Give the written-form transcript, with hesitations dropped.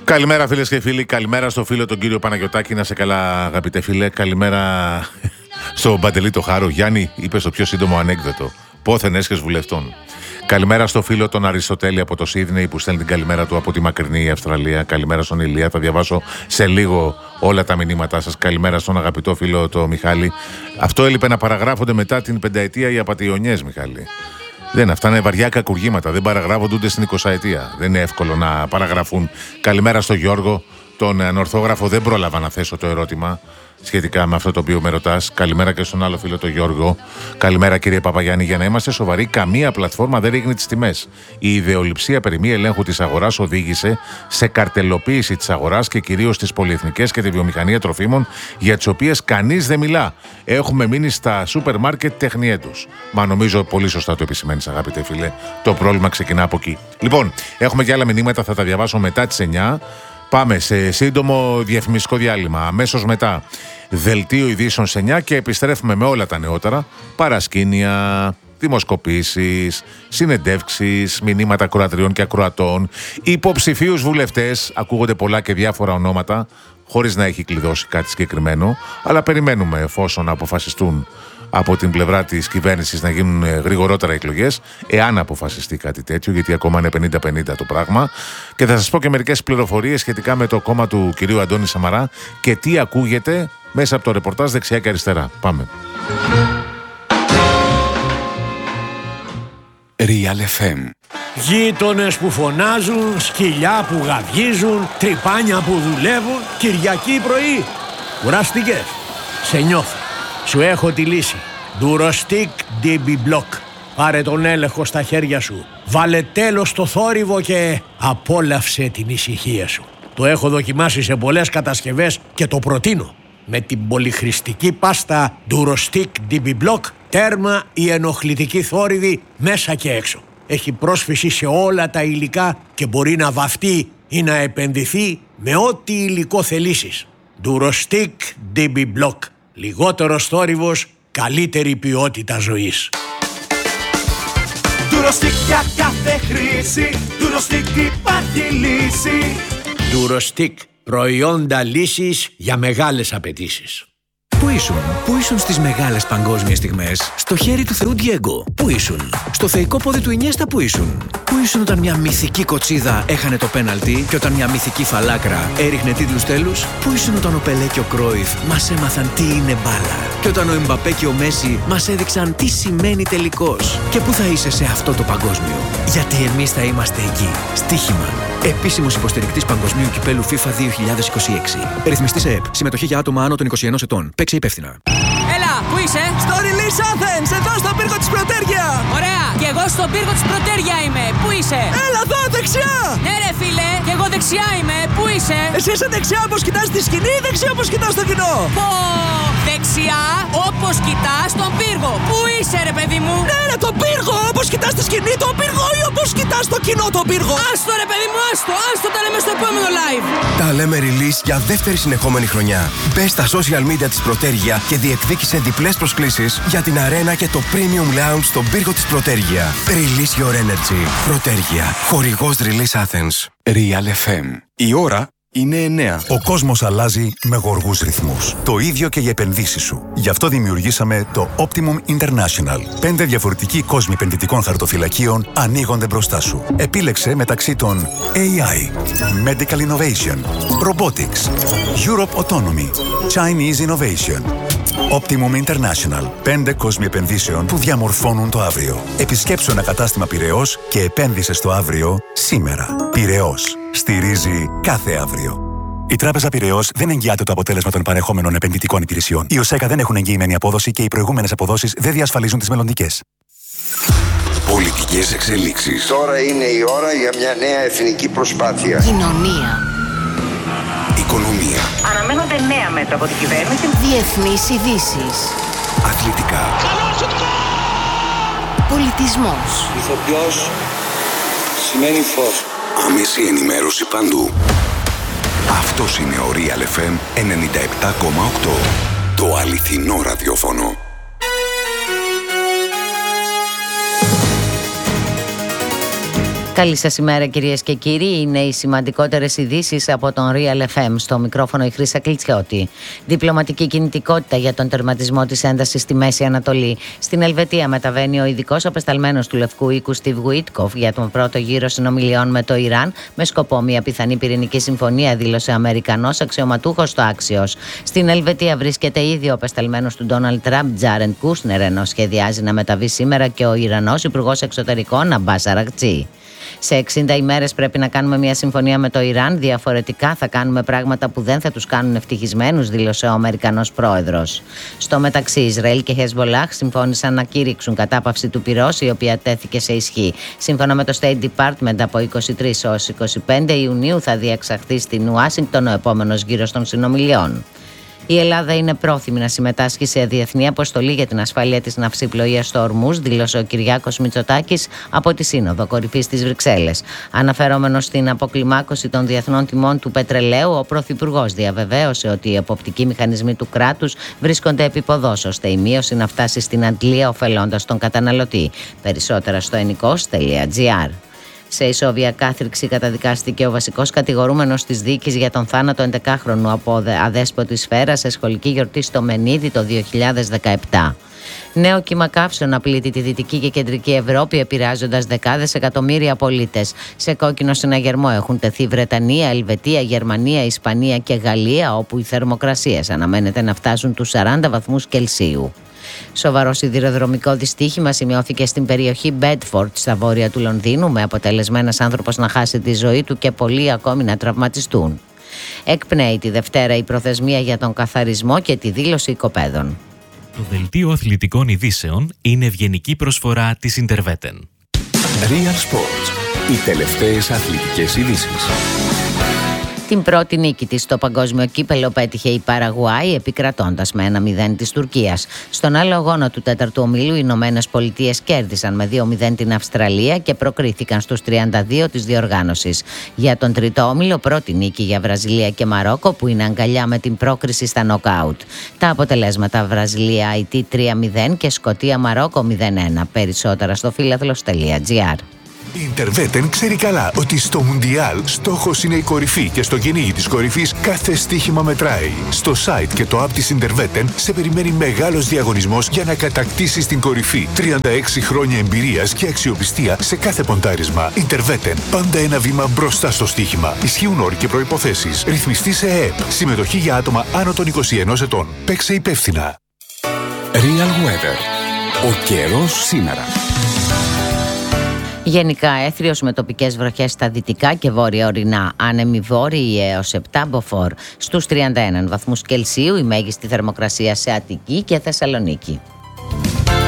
Καλημέρα φίλες και φίλοι, καλημέρα στο φίλο τον κύριο Παναγιωτάκη, να σε καλά αγαπητέ φίλε. Καλημέρα στον Παντελή το Χάρο. Γιάννη, είπε στο πιο σύντομο ανέκδοτο, πόθεν έσχες βουλευτών. Καλημέρα στο φίλο τον Αριστοτέλη από το Σίδνεϊ που στέλνει την καλημέρα του από τη μακρινή Αυστραλία. Καλημέρα στον Ηλία, θα διαβάσω σε λίγο όλα τα μηνύματά σας. Καλημέρα στον αγαπητό φίλο το Μιχάλη. Αυτό έλειπε να παραγράφονται μετά την πενταετία οι απατεωνιές, Μιχάλη. Δεν, αυτά είναι βαριά κακουργήματα. Δεν παραγράφονται ούτε στην 20ετία. Δεν είναι εύκολο να παραγραφούν. Καλημέρα στον Γιώργο, τον ανορθόγραφο. Δεν πρόλαβα να θέσω το ερώτημα σχετικά με αυτό το οποίο με ρωτάς. Καλημέρα και στον άλλο φίλο, τον Γιώργο. Καλημέρα κύριε Παπαγιάννη. Για να είμαστε σοβαροί, καμία πλατφόρμα δεν ρίχνει τις τιμές. Η ιδεολειψία περί μη ελέγχου της αγοράς οδήγησε σε καρτελοποίηση της αγοράς και κυρίως τις πολυεθνικές και τη βιομηχανία τροφίμων, για τις οποίες κανείς δεν μιλά. Έχουμε μείνει στα σούπερ μάρκετ τεχνιέτους. Μα νομίζω πολύ σωστά το επισημαίνεις, αγαπητέ φίλε. Το πρόβλημα ξεκινά από εκεί. Λοιπόν, έχουμε και άλλα μηνύματα, θα τα διαβάσω μετά τις 9. Πάμε σε σύντομο διαφημιστικό διάλειμμα. Αμέσως μετά δελτίο ειδήσεων σε 9 και επιστρέφουμε με όλα τα νεότερα. Παρασκήνια, δημοσκοπήσεις, συνεντεύξεις, μηνύματα ακροατριών και ακροατών, υποψηφίους βουλευτές. Ακούγονται πολλά και διάφορα ονόματα, χωρίς να έχει κλειδώσει κάτι συγκεκριμένο. Αλλά περιμένουμε εφόσον αποφασιστούν από την πλευρά της κυβέρνησης να γίνουν γρηγορότερα εκλογές, εάν αποφασιστεί κάτι τέτοιο, γιατί ακόμα είναι 50-50 το πράγμα. Και θα σας πω και μερικές πληροφορίες σχετικά με το κόμμα του κυρίου Αντώνη Σαμαρά και τι ακούγεται μέσα από το ρεπορτάζ δεξιά και αριστερά. Πάμε. Real FM. Γείτονες που φωνάζουν, σκυλιά που γαβγίζουν, τρυπάνια που δουλεύουν, Κυριακή πρωί. Κουράστηκες? Σε νιώθω. Σου έχω τη λύση. Durostic DB Block. Πάρε τον έλεγχο στα χέρια σου. Βάλε τέλος στο θόρυβο και απόλαυσε την ησυχία σου. Το έχω δοκιμάσει σε πολλές κατασκευές και το προτείνω. Με την πολυχρηστική πάστα Durostic DB Block, τέρμα η ενοχλητική θόρυβη μέσα και έξω. Έχει πρόσφυση σε όλα τα υλικά και μπορεί να βαφτεί ή να επενδυθεί με ό,τι υλικό θελήσεις. Durostic DB Block. Λιγότερος θόρυβος, καλύτερη ποιότητα ζωής. Durostic για κάθε χρήση, Durostic υπάρχει λύση. Durostic, προϊόντα λύσης για μεγάλες απαιτήσεις. Πού ήσουν στις μεγάλες παγκόσμιες στιγμές? Στο χέρι του Θεού Ντιέγκο. Πού ήσουν? Στο θεϊκό πόδι του Ινιέστα. Πού ήσουν? Πού ήσουν όταν μια μυθική κοτσίδα έχανε το πέναλτι και όταν μια μυθική φαλάκρα έριχνε τίτλους τέλους? Πού ήσουν όταν ο Πελέ και ο Κρόιφ μας έμαθαν τι είναι μπάλα? Και όταν ο Εμπαπέ και ο Μέση μας έδειξαν τι σημαίνει τελικός? Και πού θα είσαι σε αυτό το παγκόσμιο? Γιατί εμείς θα είμαστε εκεί. Στοίχημα. Επίσημος υποστηρικτής Παγκοσμίου Κυπέλου FIFA 2026. Ρυθμιστή σε ΕΠ. Συμμετοχή για άτομα άνω των 21 ετών. Παίξε υπεύθυνα. Έλα, πού είσαι? Στο Release Athens, εδώ στο πύργο της Πρωτέρια. Ωραία, και εγώ στο πύργο της Πρωτέρια είμαι. Πού είσαι? Έλα εδώ, δεξιά. Ναι ρε φίλε, και εγώ δεξιά είμαι. Πού είσαι? Εσύ είσαι δεξιά όπως κοιτάς τη σκηνή ή δεξιά όπως κοιτάς το κοινό? Πω, δεξιά όπως κοιτάς τον πύργο. Πού είσαι ρε παιδί μου? Ναι ρε, τον πύργο, όπως κοιτάς τη σκηνή τον πύργο ή όπως κοιτάς το κοινό τον πύργο? Άστο ρε παιδί μου, άστο, τα λέμε στο επόμενο live. Τα λέμε Release για δεύτερη συνεχόμενη χρονιά. Μπες στα social media της Πρωτέρια και διεκδίκησε διπλές προσκλήσεις για την αρένα και το Premium Lounge στον πύργο της Πρωτέρια. Release your energy. Πρωτέρια. Χορηγός Release Athens. Real FM. Η ώρα είναι 9. Ο κόσμος αλλάζει με γοργούς ρυθμούς. Το ίδιο και οι επενδύσεις σου. Γι' αυτό δημιουργήσαμε το Optimum International. 5 διαφορετικοί κόσμοι επενδυτικών χαρτοφυλακίων ανοίγονται μπροστά σου. Επίλεξε μεταξύ των AI, Medical Innovation, Robotics, Europe Autonomy, Chinese Innovation. Optimum International. 5 κόσμοι επενδύσεων που διαμορφώνουν το αύριο. Επισκέψου ένα κατάστημα Πειραιώς και επένδυσε στο αύριο σήμερα. Πειραιώς. Στηρίζει κάθε αύριο. Η Τράπεζα Πειραιώς δεν εγγυάται το αποτέλεσμα των παρεχόμενων επενδυτικών υπηρεσιών. Οι ΟΣΕΚΑ δεν έχουν εγγυημένη απόδοση και οι προηγούμενες αποδόσεις δεν διασφαλίζουν τις μελλοντικές. Πολιτικές εξελίξεις. Τώρα είναι η ώρα για μια νέα εθνική προσπάθεια. Κοινωνία. Οικονομία. Αναμένονται νέα μέτρα από την κυβέρνηση. Διεθνείς ειδήσεις. Αθλητικά. Πολιτισμός. Ηθοποιός σημαίνει φως. Άμεση ενημέρωση παντού. Αυτός είναι ο Real FM 97,8. Το αληθινό ραδιόφωνο. Καλή σας ημέρα κυρίες και κύριοι. Είναι οι σημαντικότερες ειδήσεις από τον Real FM. Στο μικρόφωνο η Χρύσα Κλιτσιώτη. Διπλωματική κινητικότητα για τον τερματισμό της έντασης στη Μέση Ανατολή. Στην Ελβετία μεταβαίνει ο ειδικός απεσταλμένος του Λευκού Οίκου Steve Witkoff για τον πρώτο γύρο συνομιλιών με το Ιράν με σκοπό μια πιθανή πυρηνική συμφωνία, δήλωσε ο Αμερικανός αξιωματούχος στο Άξιος. Στην Ελβετία βρίσκεται ήδη ο απεσταλμένος του Ντόναλντ Τραμπ, Τζάρεντ Κούσνερ, ενώ σχεδιάζει να μεταβεί σήμερα και ο Ιρανός Υπουργός Εξωτερικών Αμπάς Αρακτσί. Σε 60 ημέρες πρέπει να κάνουμε μια συμφωνία με το Ιράν. Διαφορετικά θα κάνουμε πράγματα που δεν θα τους κάνουν ευτυχισμένους, δήλωσε ο Αμερικανός πρόεδρος. Στο μεταξύ, Ισραήλ και Χεσμολάχ συμφώνησαν να κήρυξουν κατάπαυση του πυρός, η οποία τέθηκε σε ισχύ. Σύμφωνα με το State Department, από 23 ως 25 Ιουνίου θα διεξαχθεί στην Ουάσιγκτον ο επόμενος γύρος των συνομιλιών. Η Ελλάδα είναι πρόθυμη να συμμετάσχει σε διεθνή αποστολή για την ασφάλεια της ναυσιπλοείας στο Ορμούζ, δήλωσε ο Κυριάκος Μητσοτάκης από τη Σύνοδο Κορυφής της Βρυξέλλες. Αναφερόμενος στην αποκλιμάκωση των διεθνών τιμών του πετρελαίου, ο Πρωθυπουργός διαβεβαίωσε ότι οι εποπτικοί μηχανισμοί του κράτους βρίσκονται επίποδος, ώστε η μείωση να φτάσει στην αντλία ωφελώντας τον καταναλωτή. Περισσότερα στο ennikos.gr. Σε ισόβια κάθριξη καταδικάστηκε ο βασικός κατηγορούμενος της δίκης για τον θάνατο 11χρονου από αδέσποτη σφαίρα σε σχολική γιορτή στο Μενίδη το 2017. Νέο κύμα καύσεων απειλεί τη Δυτική και Κεντρική Ευρώπη, επηρεάζοντας δεκάδες εκατομμύρια πολίτες. Σε κόκκινο συναγερμό έχουν τεθεί Βρετανία, Ελβετία, Γερμανία, Ισπανία και Γαλλία, όπου οι θερμοκρασίες αναμένεται να φτάσουν τους 40 βαθμούς Κελσίου. Σοβαρό σιδηροδρομικό δυστύχημα σημειώθηκε στην περιοχή Bedford στα βόρεια του Λονδίνου, με αποτέλεσμα ένας άνθρωπος να χάσει τη ζωή του και πολλοί ακόμη να τραυματιστούν. Εκπνέει τη Δευτέρα η προθεσμία για τον καθαρισμό και τη δήλωση οικοπαίδων. Το δελτίο αθλητικών ειδήσεων είναι ευγενική προσφορά της Interveten. Real Sports. Οι τελευταίες αθλητικές ειδήσεις. Την πρώτη νίκη της στο παγκόσμιο κύπελλο πέτυχε η Παραγουάη, επικρατώντας με 1-0 της Τουρκίας. Στον άλλο αγώνα του τέταρτου ομίλου, οι Ηνωμένες Πολιτείες κέρδισαν με 2-0 την Αυστραλία και προκρίθηκαν στους 32 της διοργάνωσης. Για τον τρίτο όμιλο, πρώτη νίκη για Βραζιλία και Μαρόκο, που είναι αγκαλιά με την πρόκριση στα νοκάουτ. Τα αποτελέσματα: Βραζιλία-IT 3-0 και Σκωτία-Μαρόκο 0-1. Περισσότερα στο φίλαθλος.gr. Η Interveten ξέρει καλά ότι στο Μουντιάλ στόχος είναι η κορυφή και στο κυνήγι της κορυφής κάθε στοίχημα μετράει. Στο site και το app της Interveten σε περιμένει μεγάλος διαγωνισμός για να κατακτήσεις την κορυφή. 36 χρόνια εμπειρίας και αξιοπιστία σε κάθε ποντάρισμα. Interveten. Πάντα ένα βήμα μπροστά στο στοίχημα. Ισχύουν όροι και προϋποθέσεις. Ρυθμιστή σε ΕΕΠ. Συμμετοχή για άτομα άνω των 21 ετών. Παίξε υπεύθυνα. Real Weather. Ο καιρός σήμερα. Γενικά έθριος με τοπικές βροχές στα δυτικά και βόρεια ορεινά. Άνεμοι βόρειοι έως 7 μποφόρ. Στους 31 βαθμούς Κελσίου η μέγιστη θερμοκρασία σε Αττική και Θεσσαλονίκη.